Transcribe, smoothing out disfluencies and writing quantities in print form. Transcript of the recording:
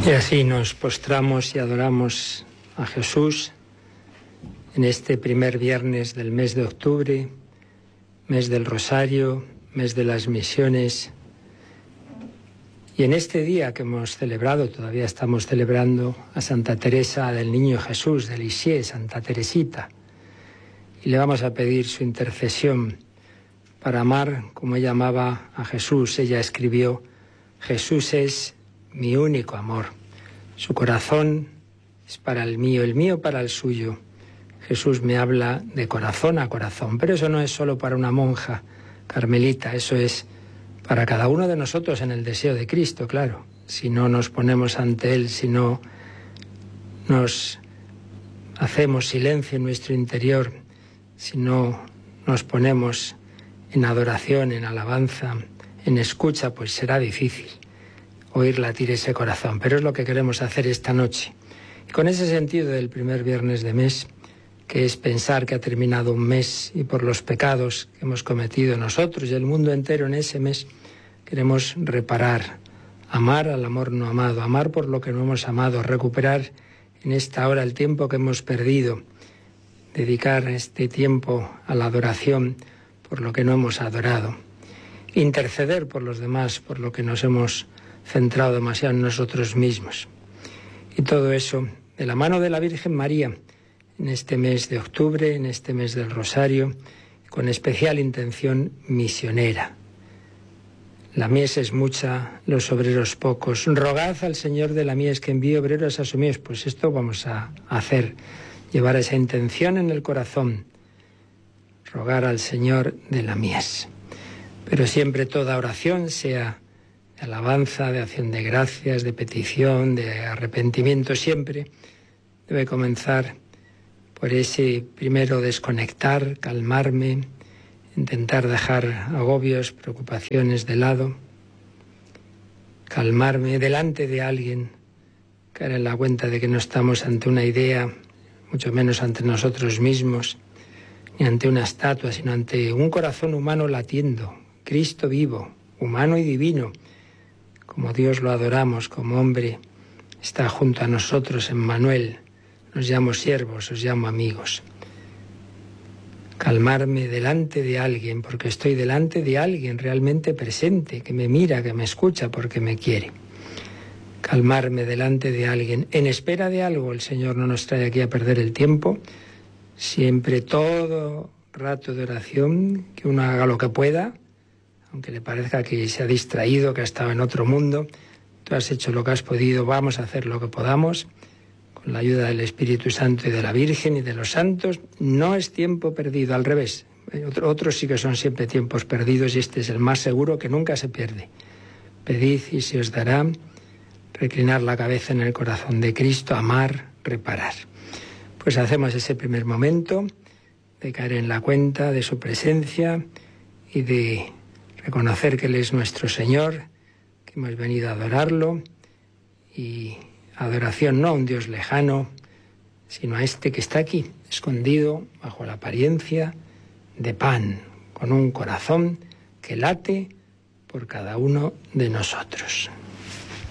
Y así nos postramos y adoramos a Jesús en este primer viernes del mes de octubre, mes del Rosario, mes de las misiones. Y en este día que hemos celebrado, todavía estamos celebrando a Santa Teresa del Niño Jesús, de Lisieux, Santa Teresita. Y le vamos a pedir su intercesión para amar como ella amaba a Jesús. Ella escribió: Jesús es mi único amor. Su corazón es para el mío para el suyo. Jesús me habla de corazón a corazón, pero eso no es solo para una monja carmelita, eso es para cada uno de nosotros en el deseo de Cristo, claro. Si no nos ponemos ante Él, si no nos hacemos silencio en nuestro interior, si no nos ponemos en adoración, en alabanza, en escucha, pues será difícil oír latir ese corazón. Pero es lo que queremos hacer esta noche. Y con ese sentido del primer viernes de mes, que es pensar que ha terminado un mes y por los pecados que hemos cometido nosotros y el mundo entero en ese mes, queremos reparar, amar al amor no amado, amar por lo que no hemos amado, recuperar en esta hora el tiempo que hemos perdido, dedicar este tiempo a la adoración por lo que no hemos adorado, interceder por los demás, por lo que nos hemos centrado demasiado en nosotros mismos. Y todo eso de la mano de la Virgen María, en este mes de octubre, en este mes del Rosario, con especial intención misionera. La mies es mucha, los obreros pocos. Rogad al Señor de la mies que envíe obreros a su mies. Pues esto vamos a hacer, llevar esa intención en el corazón, rogar al Señor de la mies. Pero siempre toda oración, sea de alabanza, de acción de gracias, de petición, de arrepentimiento, siempre debe comenzar por ese primero desconectar, calmarme, intentar dejar agobios, preocupaciones de lado, calmarme delante de alguien, caer en la cuenta de que no estamos ante una idea, mucho menos ante nosotros mismos, ni ante una estatua, sino ante un corazón humano latiendo, Cristo vivo, humano y divino, como Dios lo adoramos, como hombre está junto a nosotros, Emmanuel. Nos llamo siervos, os llamo amigos. Calmarme delante de alguien, porque estoy delante de alguien realmente presente, que me mira, que me escucha, porque me quiere. Calmarme delante de alguien, en espera de algo. El Señor no nos trae aquí a perder el tiempo. Siempre todo rato de oración, que uno haga lo que pueda, aunque le parezca que se ha distraído, que ha estado en otro mundo. Tú has hecho lo que has podido, vamos a hacer lo que podamos. Con la ayuda del Espíritu Santo y de la Virgen y de los santos, no es tiempo perdido, al revés. Otros sí que son siempre tiempos perdidos y este es el más seguro, que nunca se pierde. Pedid y se os dará, reclinar la cabeza en el corazón de Cristo, amar, reparar. Pues hacemos ese primer momento de caer en la cuenta de su presencia y de reconocer que Él es nuestro Señor, que hemos venido a adorarlo, y adoración no a un Dios lejano, sino a este que está aquí, escondido bajo la apariencia de pan, con un corazón que late por cada uno de nosotros.